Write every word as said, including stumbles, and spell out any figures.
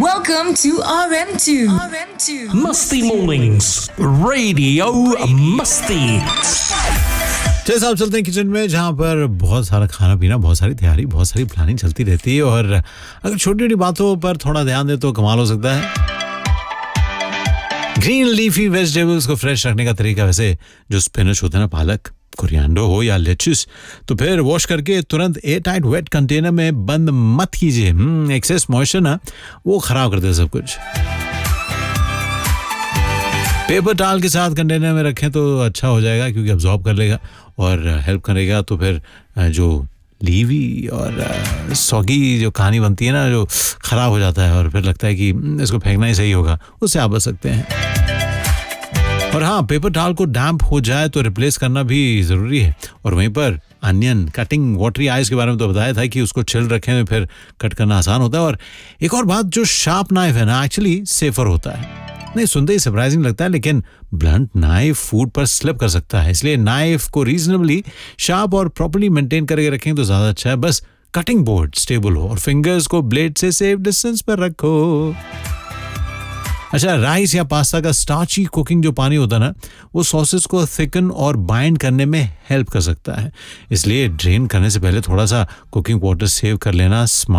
Welcome to R M two. R M two. Musty Mornings, Radio Musty. जैसे आप चलते हैं किचन में, जहाँ पर बहुत सारा खाना पीना, बहुत सारी तैयारी, बहुत सारी प्लानिंग चलती रहती है, और अगर छोटी छोटी बातों पर थोड़ा ध्यान दे तो कमाल हो सकता है। ग्रीन लीफी वेजिटेबल्स को फ्रेश रखने का तरीका, वैसे जो स्पिनच होता है ना, पालक, कोरिएंडर हो या लेट्यूस, तो फिर वॉश करके तुरंत एयर टाइट वेट कंटेनर में बंद मत कीजिए। एक्सेस मॉइस्चर ना वो खराब कर दे सब कुछ। पेपर टॉवल के साथ कंटेनर में रखें तो अच्छा हो जाएगा, क्योंकि अब्जॉर्ब कर लेगा और हेल्प करेगा। तो फिर जो लीवी और सॉगी जो कहानी बनती है ना, जो खराब हो जाता है और फिर लगता है कि इसको फेंकना ही सही होगा, उससे आप बच सकते हैं। और हाँ, पेपर टॉवल को डैम्प हो जाए तो रिप्लेस करना भी ज़रूरी है। और वहीं पर अनियन कटिंग वाटरी आइज के बारे में तो बताया था कि उसको चिल रखें तो फिर कट करना आसान होता है। और एक और बात, जो शार्प नाइफ है ना, एक्चुअली सेफर होता है। नहीं, सुनते ही सरप्राइजिंग लगता है, लेकिन ब्लंट नाइफ फूड पर स्लिप कर सकता है। इसलिए नाइफ को रीजनेबली शार्प और प्रॉपर्ली मेंटेन करके रखें तो ज़्यादा अच्छा है। बस कटिंग बोर्ड स्टेबल हो और फिंगर्स को ब्लेड से सेफ डिस्टेंस पर रखो। अच्छा, राइस या पास्ता का स्टार्ची कुकिंग जो पानी होता है ना, वो सॉसेस को थिकन और बाइंड करने में हेल्प कर सकता है। इसलिए ड्रेन करने से पहले थोड़ा सा कुकिंग वाटर सेव कर लेना स्मार्ट